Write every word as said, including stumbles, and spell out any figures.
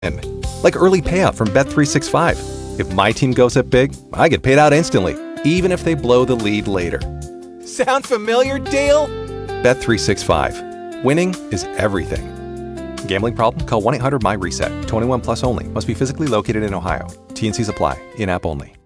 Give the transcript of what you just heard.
Like early payout from Bet three sixty-five. If my team goes up big, I get paid out instantly, even if they blow the lead later. Sound familiar, Dale? Bet three sixty-five. Winning is everything. Gambling problem? Call one eight hundred M Y RESET. twenty-one plus only. Must be physically located in Ohio. T and Cs apply. In-app only.